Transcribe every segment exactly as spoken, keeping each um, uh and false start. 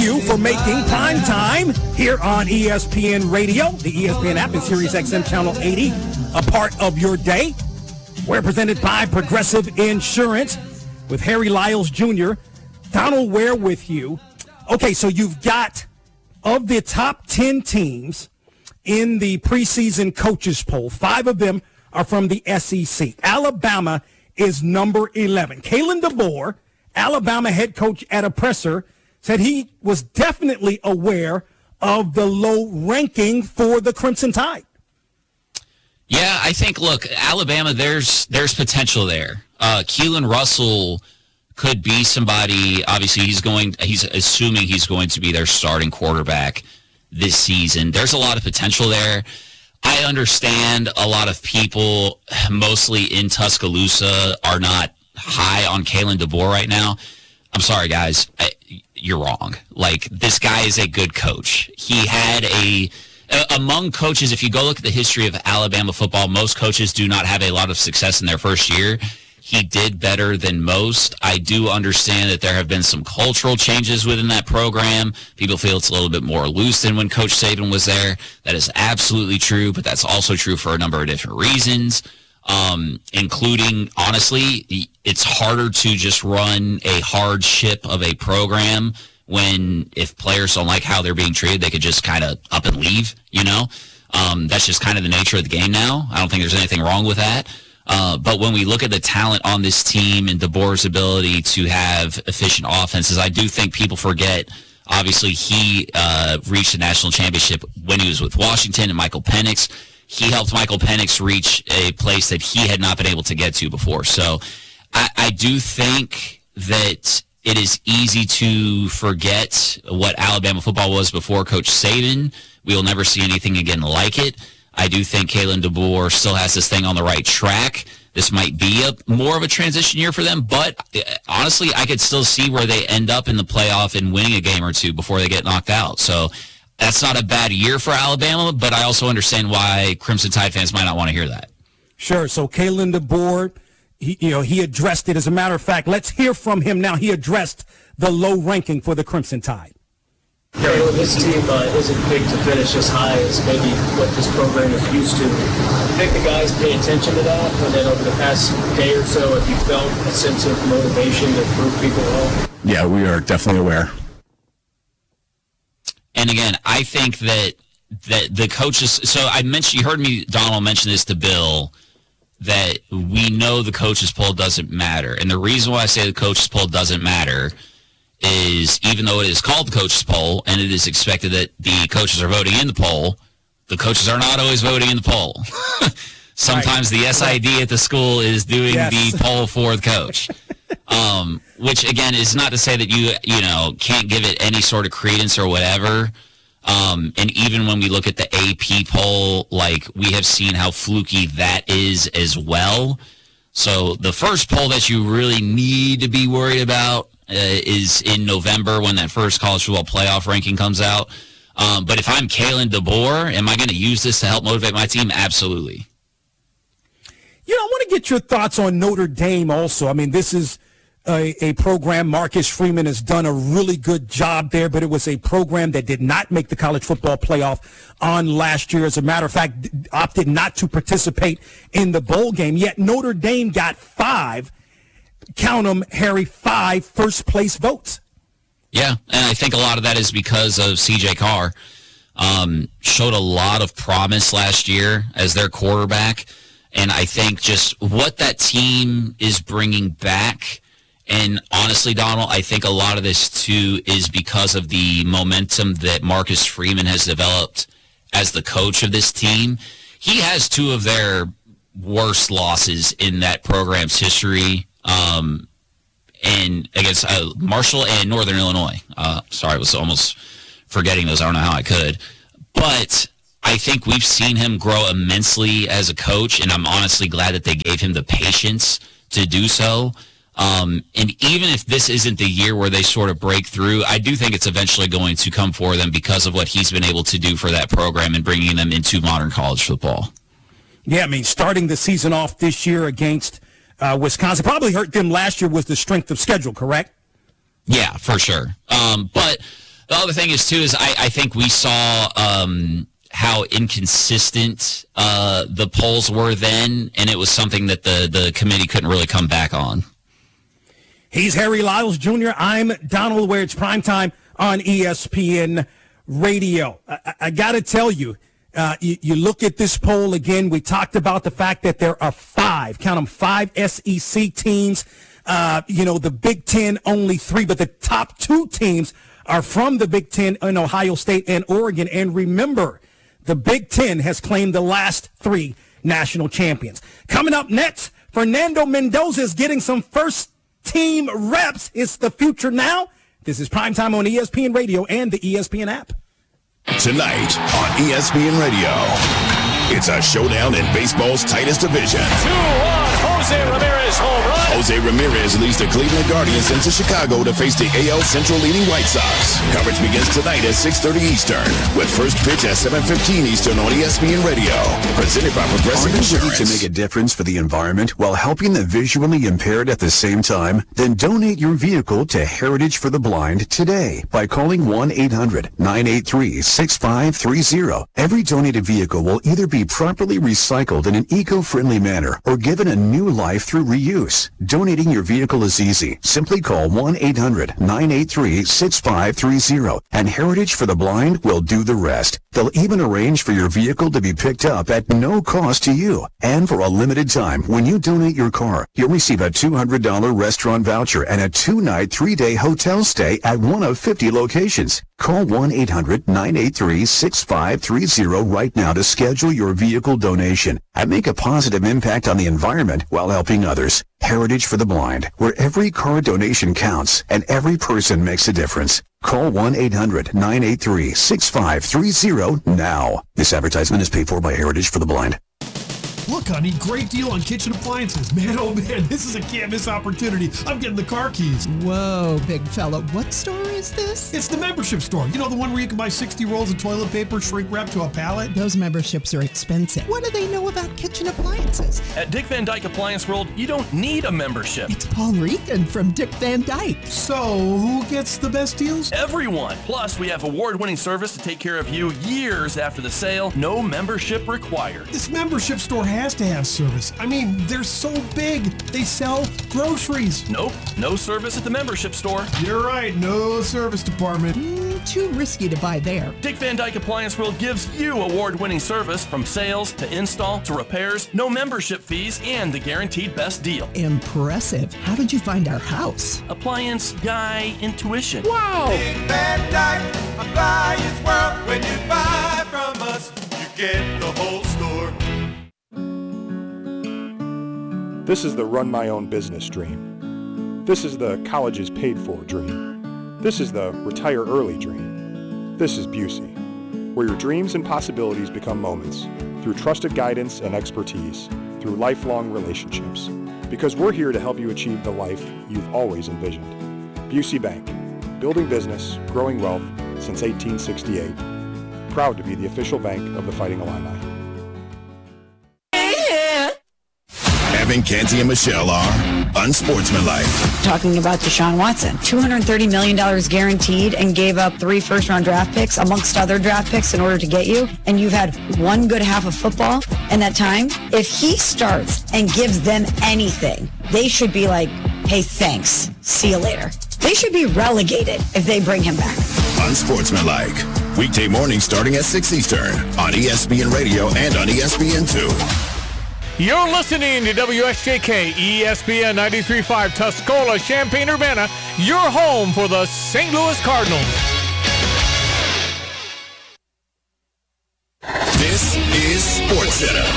you for making prime time here on E S P N Radio, the E S P N app, and Sirius X M Channel eighty, a part of your day. We're presented by Progressive Insurance with Harry Lyles Junior Donald Ware with you. Okay, so you've got, of the top ten teams in the preseason coaches poll, five of them are from the S E C. Alabama is number eleven. Kalen DeBoer, Alabama head coach at a presser, said he was definitely aware of the low ranking for the Crimson Tide. Yeah, I think, look, Alabama, there's there's potential there. Uh, Keelan Russell could be somebody. Obviously, he's going. He's assuming he's going to be their starting quarterback this season. There's a lot of potential there. I understand a lot of people, mostly in Tuscaloosa, are not high on Kalen DeBoer right now. I'm sorry, guys. I, you're wrong. Like, this guy is a good coach. He had a... Among coaches, if you go look at the history of Alabama football, most coaches do not have a lot of success in their first year. He did better than most. I do understand that there have been some cultural changes within that program. People feel it's a little bit more loose than when Coach Saban was there. That is absolutely true, but that's also true for a number of different reasons, um, including, honestly, it's harder to just run a hard ship of a program when if players don't like how they're being treated, they could just kind of up and leave, you know? Um, that's just kind of the nature of the game now. I don't think there's anything wrong with that. Uh, but when we look at the talent on this team and DeBoer's ability to have efficient offenses, I do think people forget, obviously, he uh, reached the national championship when he was with Washington and Michael Penix. He helped Michael Penix reach a place that he had not been able to get to before. So I, I do think that it is easy to forget what Alabama football was before Coach Saban. We will never see anything again like it. I do think Kalen DeBoer still has this thing on the right track. This might be a more of a transition year for them, but honestly, I could still see where they end up in the playoff and winning a game or two before they get knocked out. So that's not a bad year for Alabama, but I also understand why Crimson Tide fans might not want to hear that. Sure. So Kalen DeBoer, He, you know, he addressed it. As a matter of fact, let's hear from him now. He addressed the low ranking for the Crimson Tide. Well, this team uh, isn't picked to finish as high as maybe what this program is used to. I think the guys pay attention to that, and then over the past day or so, have you felt a sense of motivation to prove people wrong? Yeah, we are definitely aware. And again, I think that that the coaches. So I mentioned, you heard me, Donald, mention this to Bill, that we know the coaches poll doesn't matter. And the reason why I say the coaches poll doesn't matter is, even though it is called the coaches poll and it is expected that the coaches are voting in the poll, the coaches are not always voting in the poll. Sometimes right. the S I D at the school is doing yes. the poll for the coach. um, which, again, is not to say that you, you know, can't give it any sort of credence or whatever. Um, and even when we look at the A P poll, like, we have seen how fluky that is as well. So the first poll that you really need to be worried about uh, is in November when that first college football playoff ranking comes out. Um, but if I'm Kalen DeBoer, am I going to use this to help motivate my team? Absolutely. You know, I want to get your thoughts on Notre Dame also. I mean, this is A, a program, Marcus Freeman has done a really good job there, but it was a program that did not make the college football playoff on last year. As a matter of fact, opted not to participate in the bowl game. Yet Notre Dame got five, count them, Harry, five first-place votes. Yeah, and I think a lot of that is because of C J Carr. Um, showed a lot of promise last year as their quarterback, and I think just what that team is bringing back. And honestly, Donald, I think a lot of this, too, is because of the momentum that Marcus Freeman has developed as the coach of this team. He has two of their worst losses in that program's history, um, and against uh, Marshall and Northern Illinois. Uh, sorry, I was almost forgetting those. I don't know how I could. But I think we've seen him grow immensely as a coach, and I'm honestly glad that they gave him the patience to do so. Um, and even if this isn't the year where they sort of break through, I do think it's eventually going to come for them because of what he's been able to do for that program and bringing them into modern college football. Yeah, I mean, starting the season off this year against uh, Wisconsin probably hurt them last year was the strength of schedule, correct? Yeah, for sure. Um, but The other thing is, too, is I, I think we saw um, how inconsistent uh, the polls were then, and it was something that the, the committee couldn't really come back on. He's Harry Lyles Junior I'm Donald Ware. It's primetime on E S P N Radio. I, I got to tell you, uh, you, you look at this poll again, we talked about the fact that there are five, count them, five S E C teams. Uh, you know, the Big Ten, only three, but the top two teams are from the Big Ten in Ohio State and Oregon. And remember, the Big Ten has claimed the last three national champions. Coming up next, Fernando Mendoza is getting some first team reps. It's the future now. This is Primetime on E S P N Radio and the E S P N app. Tonight on E S P N Radio, it's a showdown in baseball's tightest division. two one, Jose Ramirez home run. Jose Ramirez leads the Cleveland Guardians into Chicago to face the A L Central leading White Sox. Coverage begins tonight at six thirty Eastern, with first pitch at seven fifteen Eastern on E S P N Radio. Presented by Progressive Are you ready Insurance. to make a difference for the environment while helping the visually impaired at the same time? Then donate your vehicle to Heritage for the Blind today by calling one eight hundred nine eight three six five three zero. Every donated vehicle will either be properly recycled in an eco-friendly manner or given a new life through reuse. Donating your vehicle is easy. Simply call one eight hundred nine eight three six five three zero and Heritage for the Blind will do the rest. They'll even arrange for your vehicle to be picked up at no cost to you. And for a limited time, when you donate your car, you'll receive a two hundred dollars restaurant voucher and a two-night, three-day hotel stay at one of fifty locations. Call one eight hundred nine eight three six five three zero right now to schedule your vehicle donation and make a positive impact on the environment while helping others. Heritage for the Blind, where every car donation counts and every person makes a difference. Call one eight hundred nine eight three six five three zero now. This advertisement is paid for by Heritage for the Blind. Look, honey, great deal on kitchen appliances. Man, oh man, this is a can't miss opportunity. I'm getting the car keys. Whoa, big fella. What store is this? It's the membership store. You know, the one where you can buy sixty rolls of toilet paper shrink wrapped to a pallet? Those memberships are expensive. What do they know about kitchen appliances? At Dick Van Dyke Appliance World, you don't need a membership. It's Paul Regan from Dick Van Dyke. So, who gets the best deals? Everyone. Plus, we have award-winning service to take care of you years after the sale. No membership required. This membership store has to have service. I mean, they're so big. They sell groceries. Nope. No service at the membership store. You're right. No service department. Mm, too risky to buy there. Dick Van Dyke Appliance World gives you award-winning service from sales to install to repairs, no membership fees, and the guaranteed best deal. Impressive. How did you find our house? Appliance Guy Intuition. Wow. Dick Van Dyke Appliance World. When you buy from us, you get the whole store. This is the run my own business dream. This is the college is paid for dream. This is the retire early dream. This is Busey, where your dreams and possibilities become moments through trusted guidance and expertise, through lifelong relationships. Because we're here to help you achieve the life you've always envisioned. Busey Bank, building business, growing wealth since eighteen sixty-eight. Proud to be the official bank of the Fighting Illini. Evan, Canty, and Michelle are unsportsmanlike. Talking about Deshaun Watson, two hundred thirty million dollars guaranteed and gave up three first-round draft picks amongst other draft picks in order to get you, and you've had one good half of football in that time. If he starts and gives them anything, they should be like, hey, thanks. See you later. They should be relegated if they bring him back. Unsportsmanlike. Weekday morning starting at six Eastern on E S P N Radio and on E S P N two. You're listening to W S J K E S P N ninety-three point five Tuscola, Champaign-Urbana, your home for the Saint Louis Cardinals. This is SportsCenter.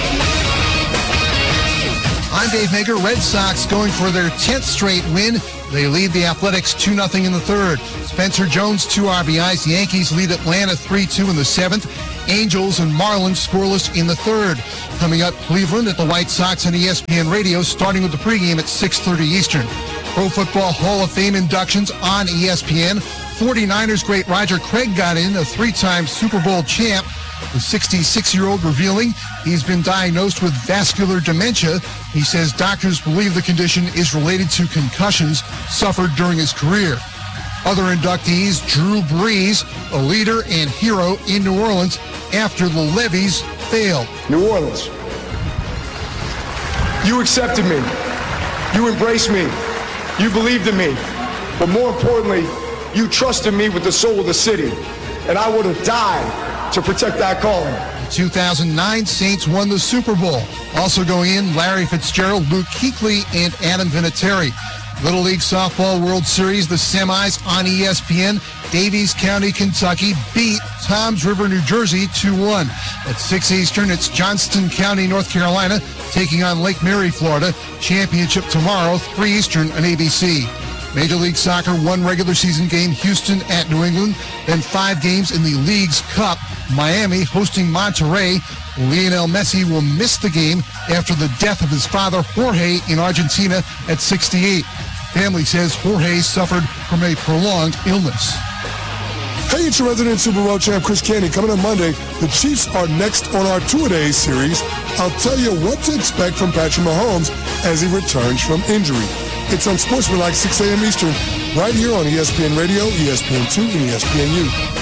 I'm Dave Maker. Red Sox going for their tenth straight win. They lead the Athletics two nothing in the third. Spencer Jones, two R B Is. The Yankees lead Atlanta three two in the seventh. Angels and Marlins scoreless in the third. Coming up, Cleveland at the White Sox on E S P N Radio, starting with the pregame at six thirty Eastern. Pro Football Hall of Fame inductions on E S P N. forty-niners great Roger Craig got in, a three-time Super Bowl champ. The sixty-six-year-old revealing he's been diagnosed with vascular dementia. He says doctors believe the condition is related to concussions suffered during his career. Other inductees, Drew Brees, a leader and hero in New Orleans after the levees failed. New Orleans, you accepted me. You embraced me. You believed in me. But more importantly, you trusted me with the soul of the city. And I would have died to protect that calling. two thousand nine, Saints won the Super Bowl. Also going in, Larry Fitzgerald, Luke Kuechly, and Adam Vinatieri. Little League Softball World Series, the semis on E S P N. Davies County, Kentucky beat Toms River, New Jersey two one. At six Eastern, it's Johnston County, North Carolina, taking on Lake Mary, Florida. Championship tomorrow, three Eastern on A B C. Major League Soccer, one regular season game, Houston at New England. Then five games in the League's Cup. Miami hosting Monterrey. Lionel Messi will miss the game after the death of his father, Jorge, in Argentina at sixty-eight. Family says Jorge suffered from a prolonged illness. Hey, it's your resident Super Bowl champ, Chris Candy. Coming on Monday, the Chiefs are next on our two-a-days series. I'll tell you what to expect from Patrick Mahomes as he returns from injury. It's on Sportsmanlike, six a.m. Eastern, right here on E S P N Radio, E S P N two, and E S P N U.